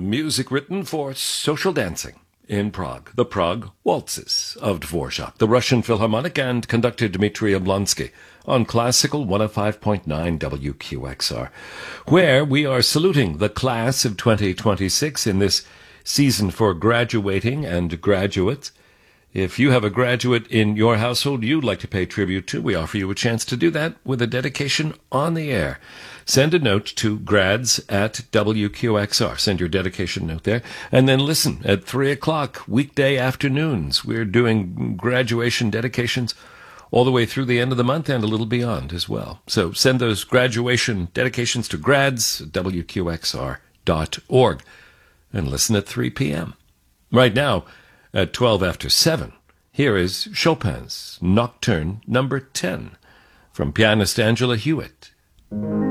Music written for social dancing in Prague. The Prague Waltzes of Dvorak, the Russian Philharmonic and conductor Dmitry Yablonsky on Classical 105.9 WQXR, where we are saluting the class of 2026 in this season for graduating and graduates. If you have a graduate in your household you'd like to pay tribute to, we offer you a chance to do that with a dedication on the air. Send a note to grads@WQXR. Send your dedication note there. And then listen at 3 o'clock weekday afternoons. We're doing graduation dedications all the way through the end of the month and a little beyond as well. So send those graduation dedications to grads@WQXR.org and listen at 3 p.m. Right now, at 12 after 7, here is Chopin's Nocturne No. 10 from pianist Angela Hewitt.